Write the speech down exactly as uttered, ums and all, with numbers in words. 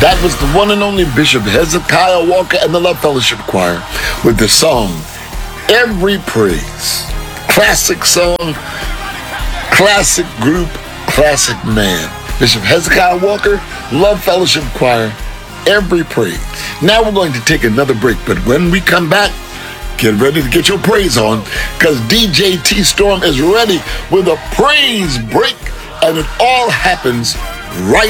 That was the one and only Bishop Hezekiah Walker and the Love Fellowship Choir with the song, Every Praise. Classic song, classic group, classic man. Bishop Hezekiah Walker, Love Fellowship Choir, Every Praise. Now we're going to take another break, but when we come back, get ready to get your praise on, because D J T-Storm is ready with a praise break, and it all happens right